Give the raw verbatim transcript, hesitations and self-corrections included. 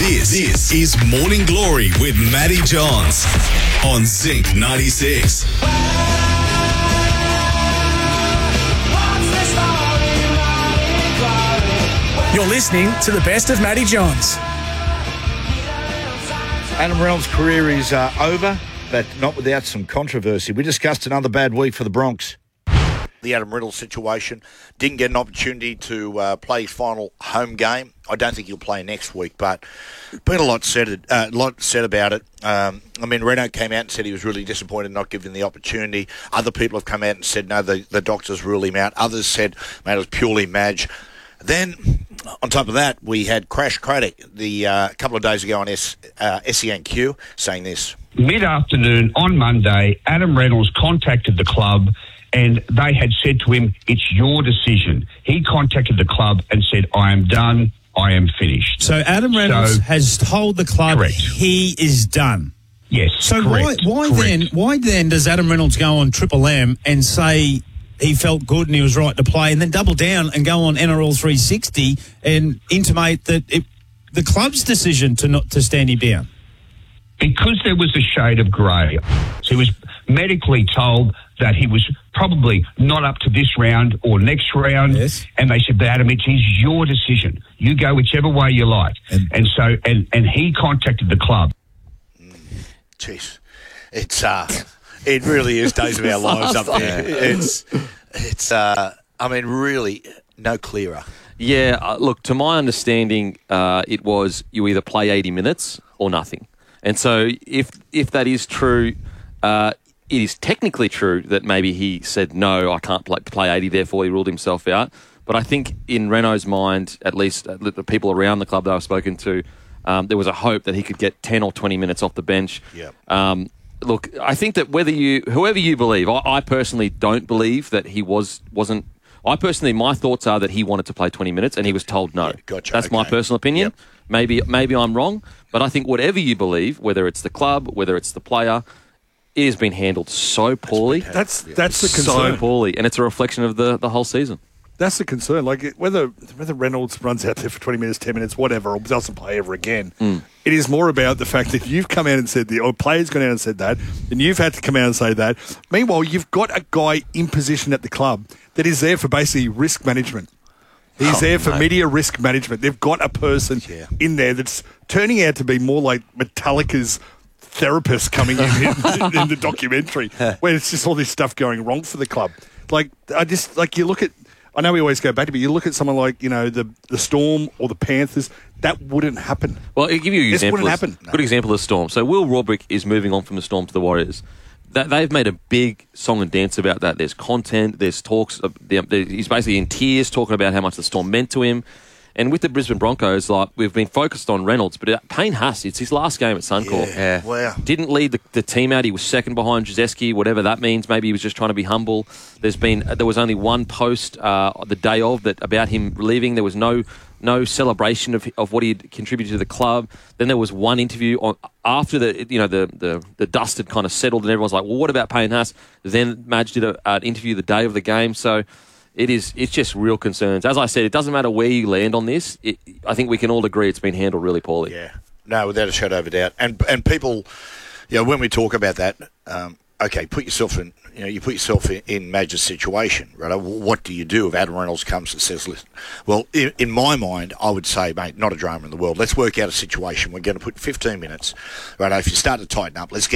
This, this is Morning Glory with Matty Johns on Zinc ninety-six. You're listening to the best of Matty Johns. Adam Reynolds' career is uh, over, but not without some controversy. We discussed another bad week for the Bronx. The Adam Reynolds situation. Didn't get an opportunity to uh, play his final home game. I don't think he'll play next week, but been a lot said, uh, lot said about it. Um, I mean, Reno came out and said he was really disappointed not given the opportunity. Other people have come out and said, no, the, the doctors rule him out. Others said, mate, it was purely Madge. Then, on top of that, we had Crash Craddock the uh, couple of days ago on S, uh, S E N Q saying this. Mid-afternoon on Monday, Adam Reynolds contacted the club and they had said to him, it's your decision. He contacted the club and said, I am done, I am finished. So Adam Reynolds So- has told the club Correct. he is done. Yes, So correct, why why correct. then why then does Adam Reynolds go on Triple M and say he felt good and he was right to play, and then double down and go on N R L three sixty and intimate that it, the club's decision to not to stand him down? Because there was a shade of grey. So he was medically told that he was probably not up to this round or next round. Yes. And they said, but Adam, it is your decision. You go whichever way you like. And- And, so, and, and he contacted the club. Jeez, it's uh, it really is days of our lives up there. It's it's uh, I mean, really no clearer. Yeah, uh, look, to my understanding, uh, it was you either play eighty minutes or nothing. And so if if that is true, uh, it is technically true that maybe he said, no, I can't play, play eighty, therefore he ruled himself out. But I think in Renault's mind, at least uh, the people around the club that I've spoken to, um, there was a hope that he could get ten or twenty minutes off the bench. Yep. Um, look, I think that whether you, whoever you believe, I, I personally don't believe that he was, wasn't, I personally, my thoughts are that he wanted to play twenty minutes and he was told no. Yeah, gotcha, That's my okay. personal opinion. Yep. Maybe maybe I'm wrong, but I think whatever you believe, whether it's the club, whether it's the player, it has been handled so poorly. That's that's the So concern. poorly, and it's a reflection of the, the whole season. That's the concern. Like it- whether whether Reynolds runs out there for twenty minutes, ten minutes, whatever, or doesn't play ever again. Mm. It is more about the fact that you've come out and said the or players gone out and said that, and you've had to come out and say that. Meanwhile, you've got a guy in position at the club that is there for basically risk management. He's Oh, there for mate. media risk management. They've got a person Yeah. in there that's turning out to be more like Metallica's therapist coming in in, in the documentary, where it's just all this stuff going wrong for the club. Like I just like you look at. I know we always go back to, but you look at someone like you know the the Storm or the Panthers. That wouldn't happen. Well, I'll give you an This example. wouldn't of, happen. Good example of the Storm. So Will Robrick is moving on from the Storm to the Warriors. That they've made a big song and dance about that. There's content. There's talks. Of the, the, he's basically in tears talking about how much the Storm meant to him. And with the Brisbane Broncos, like we've been focused on Reynolds, but uh, Payne Haas, it's his last game at Suncorp. Yeah. Wow. Didn't lead the, the team out. He was second behind Krzyzewski, whatever that means. Maybe he was just trying to be humble. There's been there was only one post uh, the day of that about him leaving. There was no no celebration of of what he had contributed to the club. Then there was one interview on after the you know the the, the dust had kind of settled and everyone's like, well, what about Payne Haas? Then Madge did a, an interview the day of the game. So. It is. It's just real concerns. As I said, it doesn't matter where you land on this. It, I think we can all agree it's been handled really poorly. Yeah, no, without a shadow of a doubt. And and people, you know, when we talk about that, um, okay, put yourself in, you know, you put yourself in, in Madge's situation, right? What do you do if Adam Reynolds comes and says, listen, well, in, in my mind, I would say, mate, not a drama in the world. Let's work out a situation. We're going to put fifteen minutes, right? If you start to tighten up, let's get